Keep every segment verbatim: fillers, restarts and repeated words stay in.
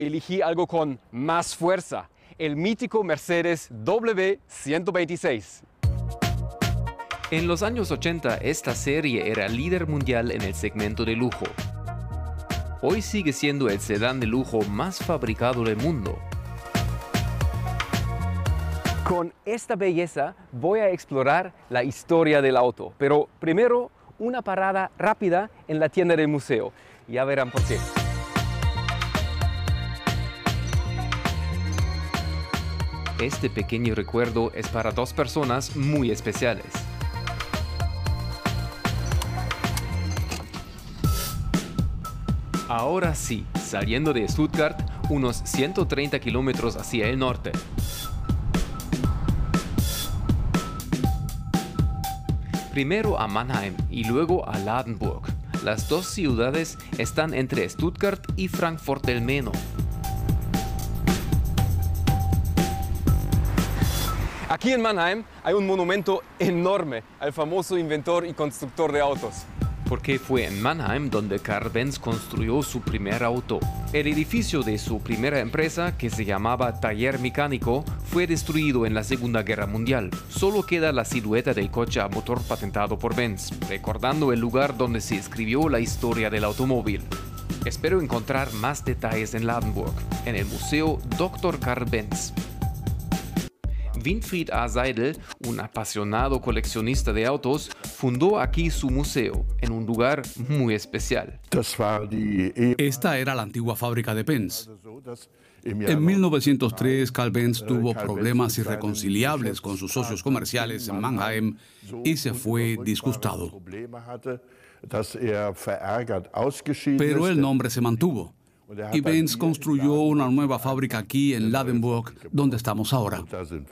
Elegí algo con más fuerza, el mítico Mercedes W ciento veintiséis. En los años ochenta, esta serie era líder mundial en el segmento de lujo. Hoy sigue siendo el sedán de lujo más fabricado del mundo. Con esta belleza voy a explorar la historia del auto, pero primero una parada rápida en la tienda del museo. Ya verán por qué. Este pequeño recuerdo es para dos personas muy especiales. Ahora sí, saliendo de Stuttgart, unos ciento treinta kilómetros hacia el norte. Primero a Mannheim y luego a Ladenburg. Las dos ciudades están entre Stuttgart y Frankfurt del Meno. Aquí en Mannheim hay un monumento enorme al famoso inventor y constructor de autos. Porque fue en Mannheim donde Carl Benz construyó su primer auto. El edificio de su primera empresa, que se llamaba Taller Mecánico, fue destruido en la Segunda Guerra Mundial. Solo queda la silueta del coche a motor patentado por Benz, recordando el lugar donde se escribió la historia del automóvil. Espero encontrar más detalles en Ladenburg, en el Museo doctor Carl Benz. Winfried A. Seidel, un apasionado coleccionista de autos, fundó aquí su museo, en un lugar muy especial. Esta era la antigua fábrica de Benz. En mil novecientos tres, Carl Benz tuvo problemas irreconciliables con sus socios comerciales en Mannheim y se fue disgustado. Pero el nombre se mantuvo. Y Benz construyó una nueva fábrica aquí en Ladenburg, donde estamos ahora.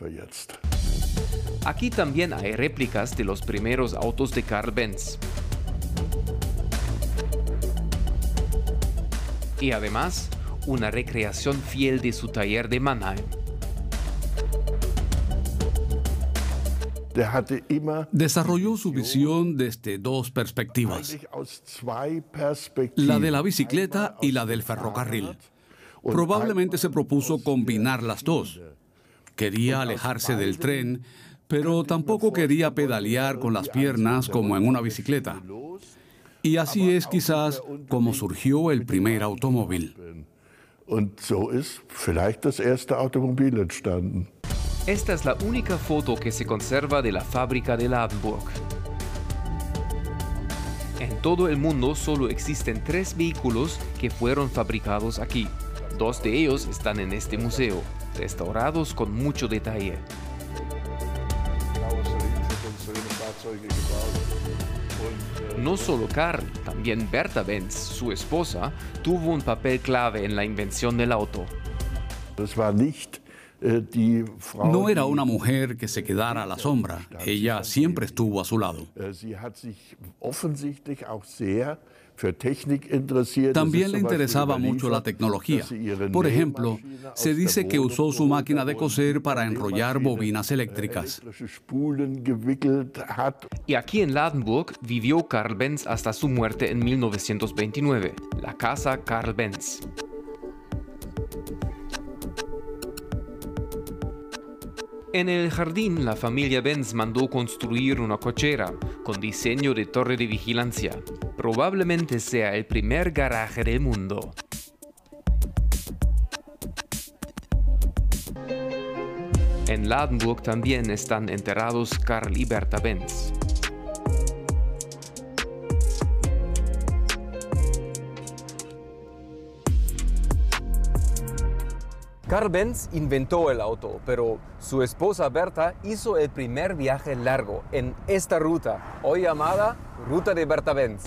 Aquí también hay réplicas de los primeros autos de Carl Benz. Y además, una recreación fiel de su taller de Mannheim. Desarrolló su visión desde dos perspectivas, la de la bicicleta y la del ferrocarril. Probablemente se propuso combinar las dos. Quería alejarse del tren, pero tampoco quería pedalear con las piernas como en una bicicleta. Y así es quizás como surgió el primer automóvil. Esta es la única foto que se conserva de la fábrica de Ladenburg. En todo el mundo solo existen tres vehículos que fueron fabricados aquí. Dos de ellos están en este museo, restaurados con mucho detalle. No solo Carl, también Bertha Benz, su esposa, tuvo un papel clave en la invención del auto. No era una mujer que se quedara a la sombra. Ella siempre estuvo a su lado. También le interesaba mucho la tecnología. Por ejemplo, se dice que usó su máquina de coser para enrollar bobinas eléctricas. Y aquí en Ladenburg vivió Carl Benz hasta su muerte en mil novecientos veintinueve, la casa Carl Benz. En el jardín, la familia Benz mandó construir una cochera con diseño de torre de vigilancia. Probablemente sea el primer garaje del mundo. En Ladenburg también están enterrados Carl y Bertha Benz. Carl Benz inventó el auto, pero su esposa Bertha hizo el primer viaje largo en esta ruta, hoy llamada Ruta de Bertha Benz.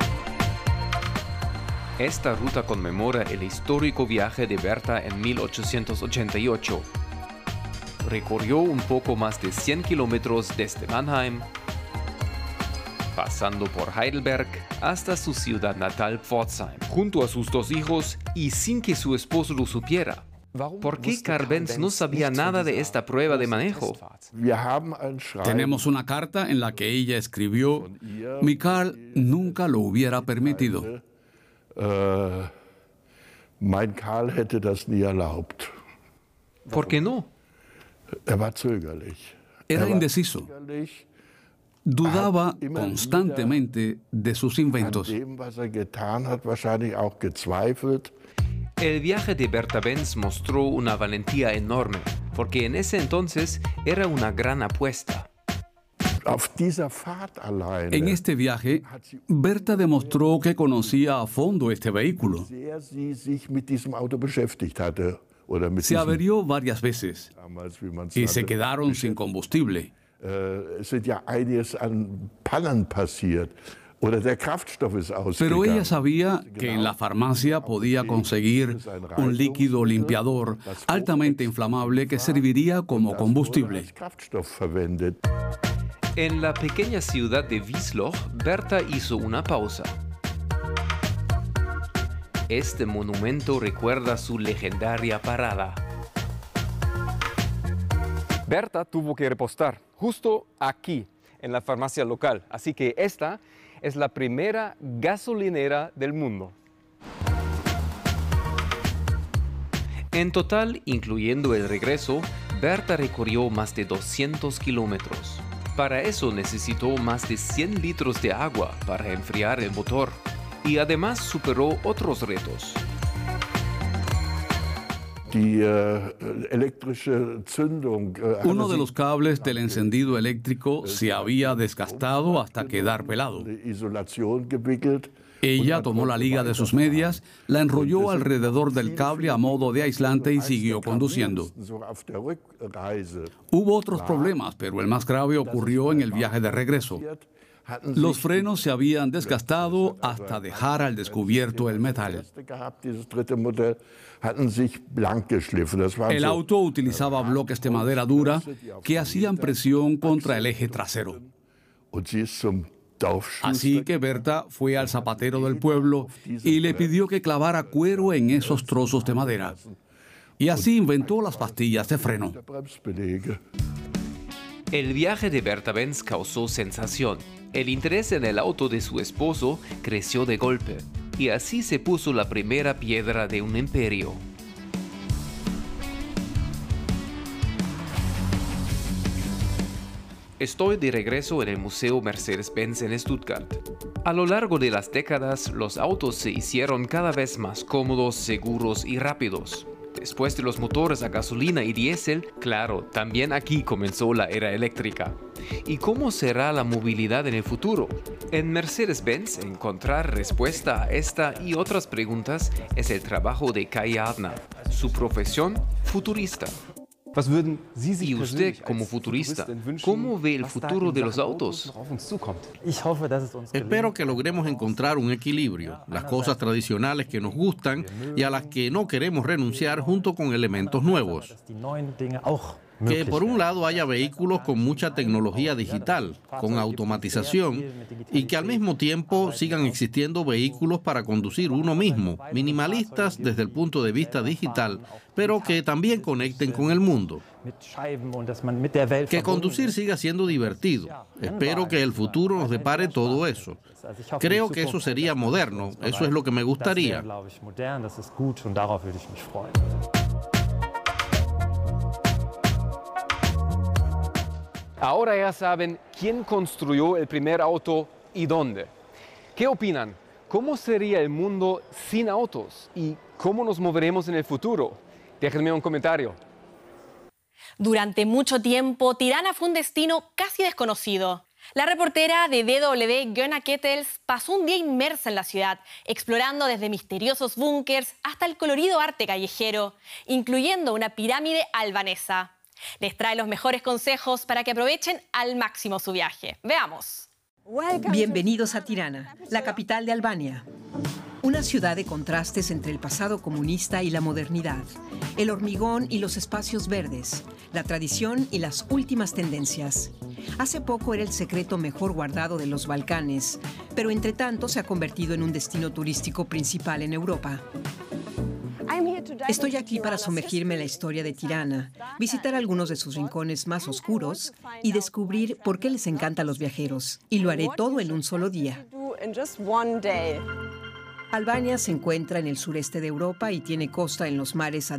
Esta ruta conmemora el histórico viaje de Bertha en mil ochocientos ochenta y ocho. Recorrió un poco más de cien kilómetros desde Mannheim, pasando por Heidelberg hasta su ciudad natal Pforzheim, junto a sus dos hijos y sin que su esposo lo supiera. ¿Por qué Carl Benz no sabía nada de esta prueba de manejo? Tenemos una carta en la que ella escribió: mi Carl nunca lo hubiera permitido. Mein Karl hätte das nie erlaubt. ¿Por qué no? Er war zögerlich. Era Er war indeciso. zögerlich Dudaba constantemente de sus an inventos. dem, was er getan hat, wahrscheinlich auch gezweifelt. El viaje de Berta Benz mostró una valentía enorme, porque en ese entonces era una gran apuesta. Auf dieser Fahrt alleine En este viaje, Berta demostró que conocía a fondo este vehículo. sehr sie sich mit diesem Auto beschäftigt hatte. Oder mit Se diesem, averió varias veces damals, wie man's y se nannte. quedaron sin combustible. Äh, es sind ja einiges an Pannen passiert. Oder der Kraftstoff ist Pero ausgegangen. ella sabía que en la farmacia podía conseguir un líquido limpiador altamente inflamable que serviría como combustible. Als Kraftstoff verwendet. En la pequeña ciudad de Wiesloch, Berta hizo una pausa. Este monumento recuerda su legendaria parada. Berta tuvo que repostar justo aquí, en la farmacia local. Así que esta es la primera gasolinera del mundo. En total, incluyendo el regreso, Berta recorrió más de doscientos kilómetros. Para eso necesitó más de cien litros de agua para enfriar el motor y además superó otros retos. Die äh, elektrische Zündung. Äh, hatte Uno de sich los cables del encendido eléctrico se había desgastado hasta quedar pelado. eine Isolation gewickelt. Ella tomó la liga de sus medias, la enrolló alrededor del cable a modo de aislante y siguió conduciendo. So auf der Rückreise Hubo otros problemas, pero el más grave ocurrió en el viaje de regreso. hatten Los sich frenos se habían desgastado hasta dejar al descubierto el metal. erste gehabt, dieses dritte Modell, hatten sich blank geschliffen. Das waren El so, auto utilizaba bloques de madera dura que hacían presión contra el eje trasero. und sie ist zum Dorfschuster. Así que Berta fue al zapatero del pueblo y le pidió que clavara cuero en esos trozos de madera. Y así inventó las pastillas de freno. Bremsbeläge. El viaje de Berta Benz causó sensación. El interés en el auto de su esposo creció de golpe, y así se puso la primera piedra de un imperio. Estoy de regreso en el Museo Mercedes-Benz en Stuttgart. A lo largo de las décadas, los autos se hicieron cada vez más cómodos, seguros y rápidos. Después de los motores a gasolina y diésel, claro, también aquí comenzó la era eléctrica. ¿Y cómo será la movilidad en el futuro? En Mercedes-Benz, encontrar respuesta a esta y otras preguntas es el trabajo de Kai Adner. Su profesión, futurista. Was würden Sie sich Y usted, persönlich como als futurista, Futuristin wünschen, ¿cómo ve el was da futuro in de los Sachen autos? noch auf uns zukommt? Ich hoffe, dass es uns Espero que logremos encontrar un equilibrio, las cosas tradicionales que nos gustan y a las que no queremos renunciar junto con elementos nuevos. dass die neuen Dinge auch Que möglich por un werden. lado haya vehículos con mucha tecnología digital, con automatización, y que al mismo tiempo sigan existiendo vehículos para conducir uno mismo, minimalistas desde el punto de vista digital, pero que también conecten con el mundo. Mit Scheiben und dass man mit der Welt Que verbunden conducir ist. siga siendo divertido. Espero que el futuro nos depare todo eso. Also ich hoffe, Creo die que eso Zukunft sería moderno, eso es lo que me Das wäre, gustaría. glaube ich, modern, das ist gut und darauf würde ich mich freuen. Ahora ya saben quién construyó el primer auto y dónde. ¿Qué opinan? ¿Cómo sería el mundo sin autos? ¿Y cómo nos moveremos en el futuro? Déjenme un comentario. Durante mucho tiempo, Tirana fue un destino casi desconocido. La reportera de D W, Gunnar Kettels, pasó un día inmersa en la ciudad, explorando desde misteriosos búnkers hasta el colorido arte callejero, incluyendo una pirámide albanesa. Les trae los mejores consejos para que aprovechen al máximo su viaje. Veamos. Bienvenidos a Tirana, la capital de Albania. Una ciudad de contrastes entre el pasado comunista y la modernidad, el hormigón y los espacios verdes, la tradición y las últimas tendencias. Hace poco era el secreto mejor guardado de los Balcanes, pero entre tanto se ha convertido en un destino turístico principal en Europa. Estoy aquí para sumergirme en la historia de Tirana, visitar algunos de sus rincones más oscuros y descubrir por qué les encanta a los viajeros. Y lo haré todo en un solo día. Albania se encuentra en el sureste de Europa y tiene costa en los mares